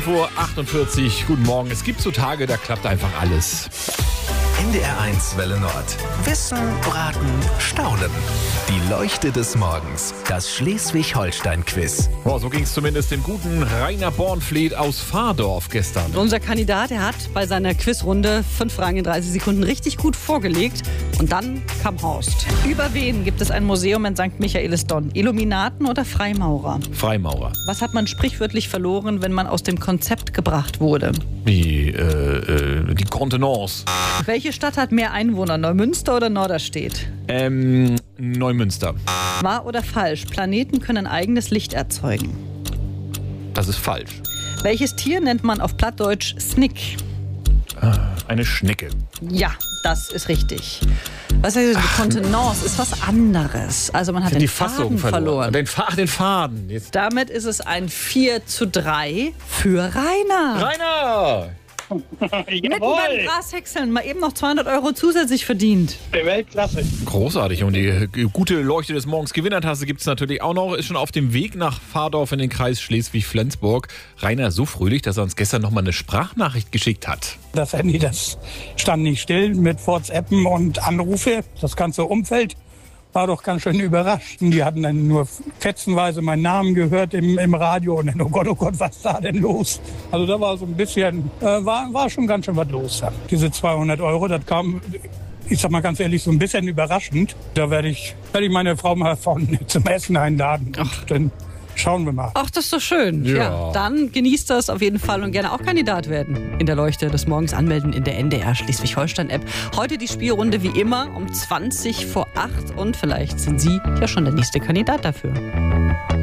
Vor 48, guten Morgen. Es gibt so Tage, da klappt einfach alles. NDR1 Welle Nord. Wissen, Braten, Staunen. Die Leuchte des Morgens. Das Schleswig-Holstein-Quiz. Boah, so ging es zumindest dem guten Rainer Bornfleet aus Fahrdorf gestern. Unser Kandidat, der hat bei seiner Quizrunde 5 Fragen in 30 Sekunden richtig gut vorgelegt. Und dann kam Horst. Über wen gibt es ein Museum in St. Michaelisdonn? Illuminaten oder Freimaurer? Freimaurer. Was hat man sprichwörtlich verloren, wenn man aus dem Konzept gebracht wurde? Die Kontenance. Welche Stadt hat mehr Einwohner? Neumünster oder Norderstedt? Neumünster. Wahr oder falsch? Planeten können eigenes Licht erzeugen. Das ist falsch. Welches Tier nennt man auf Plattdeutsch Snick? Eine Schnecke. Ja, das ist richtig. Was heißt die Kontenance? Ist was anderes. Also man hat den Faden verloren. Den Faden. Jetzt. Damit ist es ein 4:3 für Rainer. Rainer! Mitten beim Grashäckseln mal eben noch 200 € zusätzlich verdient. Weltklasse. Großartig. Und die gute Leuchte des Morgens Gewinnertasse gibt es natürlich auch noch. Ist schon auf dem Weg nach Fahrdorf in den Kreis Schleswig-Flensburg. Rainer so fröhlich, dass er uns gestern noch mal eine Sprachnachricht geschickt hat. Das Handy, das stand nicht still mit WhatsAppen und Anrufe. Das ganze Umfeld war doch ganz schön überrascht. Die hatten dann nur fetzenweise meinen Namen gehört im Radio und dann, oh Gott, was ist da denn los? Also da war so ein bisschen, war schon ganz schön was los. Ja. Diese 200 €, das kam, ich sag mal ganz ehrlich, so ein bisschen überraschend. Da werde ich meine Frau mal zum Essen einladen. Ach. Dann schauen wir mal. Ach, das ist doch schön. Ja, dann genießt das auf jeden Fall und gerne auch Kandidat werden. In der Leuchte des Morgens anmelden in der NDR Schleswig-Holstein-App. Heute die Spielrunde wie immer um 20 vor 8 und vielleicht sind Sie ja schon der nächste Kandidat dafür.